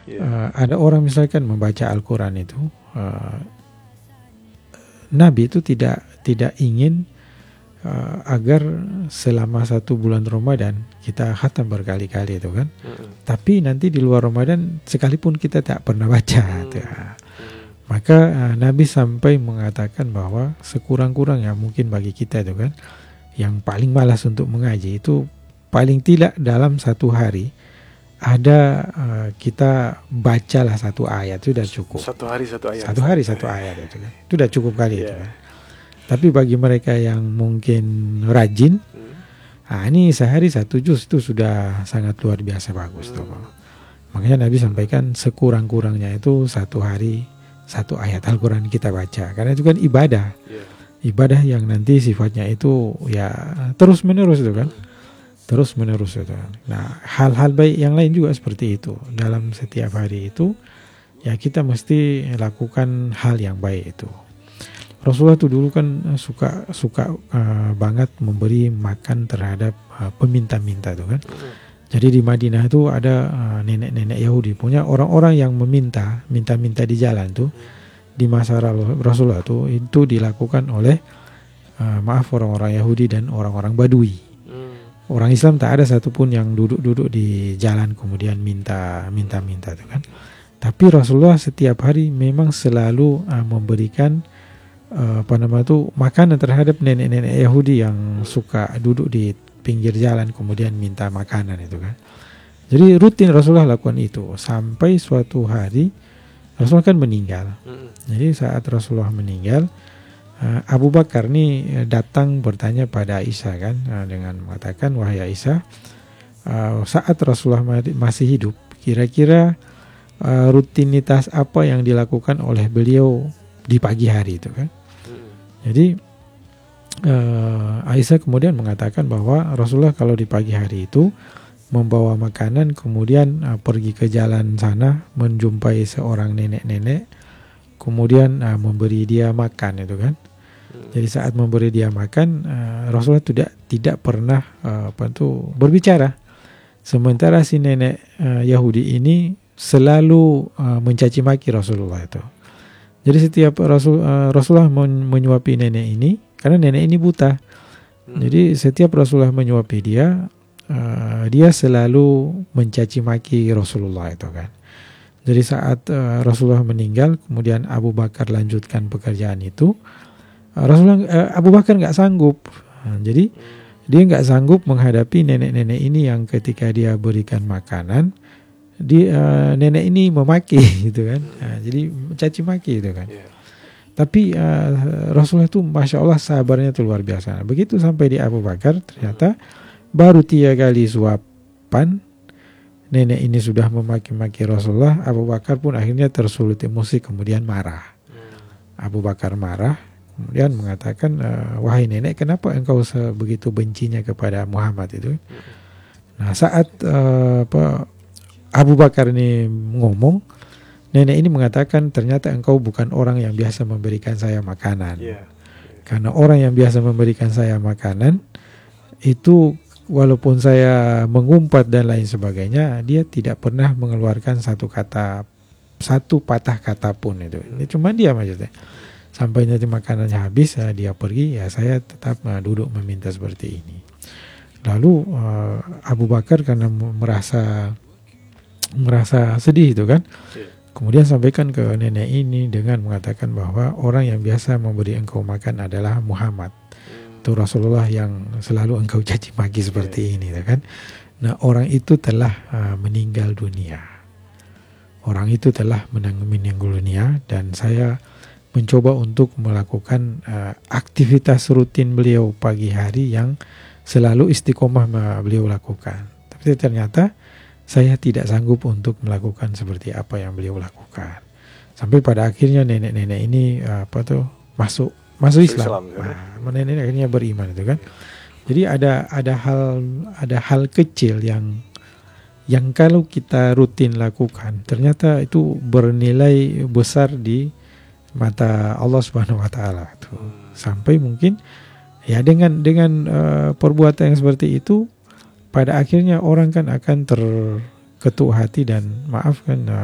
Ada orang misalkan membaca Al-Quran itu, Nabi itu tidak ingin agar selama 1 bulan Ramadan kita khatam berkali-kali itu kan. Tapi nanti di luar Ramadan sekalipun kita tak pernah baca. Maka Nabi sampai mengatakan bahwa sekurang-kurangnya mungkin bagi kita itu kan, yang paling malas untuk mengaji itu paling tidak dalam 1 hari ada kita bacalah 1 ayat, itu sudah cukup. 1 hari 1 ayat. 1 hari 1 ayat itu kan. Itu sudah cukup kali itu kan. Tapi bagi mereka yang mungkin rajin, ini sehari 1 juz itu sudah sangat luar biasa bagus tuh. Makanya Nabi sampaikan sekurang-kurangnya itu 1 hari 1 ayat Al-Quran kita baca. Karena itu kan ibadah. Ibadah yang nanti sifatnya itu ya terus menerus itu kan. Terus menerus itu kan. Nah, hal-hal baik yang lain juga seperti itu. Dalam setiap hari itu ya kita mesti lakukan hal yang baik itu. Rasulullah itu dulu kan suka banget memberi makan terhadap peminta-minta itu kan. Jadi di Madinah itu ada nenek-nenek Yahudi punya orang-orang yang minta di jalan tuh. Di masa Rasulullah itu dilakukan oleh orang-orang Yahudi dan orang-orang Badui. Orang Islam tak ada satupun yang duduk-duduk di jalan kemudian minta itu kan. Tapi Rasulullah setiap hari memang selalu memberikan makanan terhadap nenek-nenek Yahudi yang suka duduk di pinggir jalan kemudian minta makanan itu kan. Jadi rutin Rasulullah lakukan itu sampai suatu hari Rasulullah kan meninggal. Jadi saat Rasulullah meninggal, Abu Bakar ni datang bertanya pada Aisyah kan, dengan mengatakan, wahai Aisyah, saat Rasulullah masih hidup, kira-kira rutinitas apa yang dilakukan oleh beliau di pagi hari itu kan. Jadi Aisyah kemudian mengatakan bahwa Rasulullah kalau di pagi hari itu membawa makanan kemudian pergi ke jalan sana menjumpai seorang nenek-nenek kemudian memberi dia makan itu kan. Jadi saat memberi dia makan Rasulullah tidak pernah berbicara. Sementara si nenek Yahudi ini selalu mencaci maki Rasulullah itu. Jadi setiap Rasulullah menyuapi nenek ini, karena nenek ini buta. Jadi setiap Rasulullah menyuapi dia, dia selalu mencaci maki Rasulullah itu kan. Jadi saat Rasulullah meninggal, kemudian Abu Bakar lanjutkan pekerjaan itu, Abu Bakar nggak sanggup. Jadi dia nggak sanggup menghadapi nenek-nenek ini yang ketika dia berikan makanan, nenek ini memaki gitu kan. Jadi mencaci maki gitu kan. Tapi Rasulullah itu Masya Allah sabarnya itu luar biasa. Begitu sampai di Abu Bakar, ternyata baru 3 kali suapan nenek ini sudah memaki-maki Rasulullah. Abu Bakar pun akhirnya tersulut emosi kemudian marah. Abu Bakar marah kemudian mengatakan, wahai nenek, kenapa engkau begitu bencinya kepada Muhammad itu? Nah saat Abu Bakar ini ngomong, nenek ini mengatakan, ternyata engkau bukan orang yang biasa memberikan saya makanan. Karena orang yang biasa memberikan saya makanan itu walaupun saya mengumpat dan lain sebagainya, dia tidak pernah mengeluarkan satu patah kata pun itu. Ini cuma dia maksudnya. Sampai nanti makanannya habis, dia pergi, ya saya tetap duduk meminta seperti ini. Lalu Abu Bakar karena merasa sedih itu kan. Kemudian sampaikan ke nenek ini dengan mengatakan bahwa orang yang biasa memberi engkau makan adalah Muhammad. Itu Rasulullah yang selalu engkau caci maki seperti ini kan. Nah, orang itu telah meninggal dunia. Orang itu telah meninggal dunia dan saya mencoba untuk melakukan aktivitas rutin beliau pagi hari yang selalu istiqomah beliau lakukan. Tapi ternyata saya tidak sanggup untuk melakukan seperti apa yang beliau lakukan. Sampai pada akhirnya nenek-nenek ini masuk Islam. Nenek akhirnya beriman itu kan. Jadi ada hal kecil yang kalau kita rutin lakukan ternyata itu bernilai besar di mata Allah Subhanahu wa taala itu. Sampai mungkin ya dengan perbuatan yang seperti itu pada akhirnya orang kan akan terketuk hati dan maaf kan